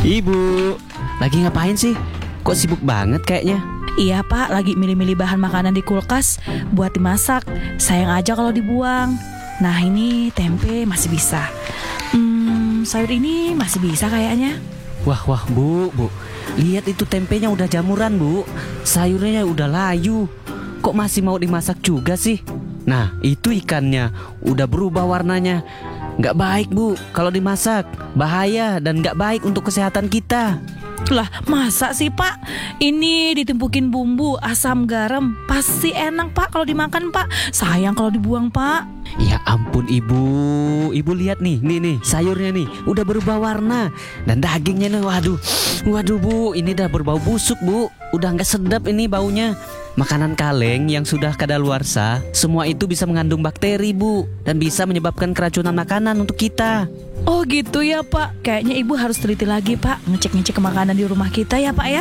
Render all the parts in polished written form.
Ibu, lagi ngapain sih? Kok sibuk banget kayaknya? Iya Pak, lagi milih-milih bahan makanan di kulkas buat dimasak. Sayang aja kalau dibuang. Nah ini tempe masih bisa. Sayur ini masih bisa kayaknya. Wah, Bu. Lihat itu tempenya udah jamuran, Bu. Sayurnya udah layu. Kok masih mau dimasak juga sih? Nah, itu ikannya udah berubah warnanya. Nggak baik, Bu, kalau dimasak. Bahaya dan nggak baik untuk kesehatan kita. Lah masa sih Pak? Ini ditumpukin bumbu, asam, garam. Pasti enak Pak kalau dimakan Pak. Sayang kalau dibuang Pak. Ya ampun Ibu. Ibu lihat nih sayurnya nih udah berubah warna. Dan dagingnya nih, waduh Bu, ini udah berbau busuk Bu. Udah nggak sedap ini baunya. Makanan kaleng yang sudah kadaluarsa, semua itu bisa mengandung bakteri Bu, dan bisa menyebabkan keracunan makanan untuk kita. Oh gitu ya Pak. Kayaknya Ibu harus teliti lagi Pak, ngecek-ngecek makanan di rumah kita ya Pak ya.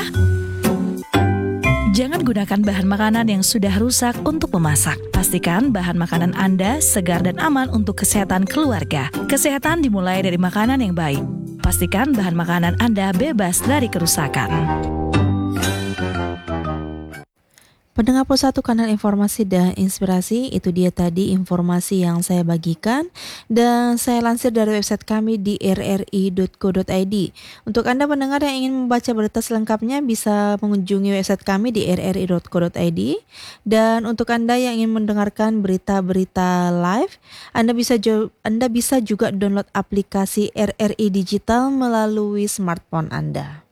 Jangan gunakan bahan makanan yang sudah rusak untuk memasak. Pastikan bahan makanan Anda segar dan aman untuk kesehatan keluarga. Kesehatan dimulai dari makanan yang baik. Pastikan bahan makanan Anda bebas dari kerusakan. Pendengar Pos 1 Kanal Informasi dan Inspirasi, itu dia tadi informasi yang saya bagikan dan saya lansir dari website kami di rri.co.id. Untuk Anda pendengar yang ingin membaca berita selengkapnya bisa mengunjungi website kami di rri.co.id, dan untuk Anda yang ingin mendengarkan berita-berita live, Anda bisa juga download aplikasi RRI Digital melalui smartphone Anda.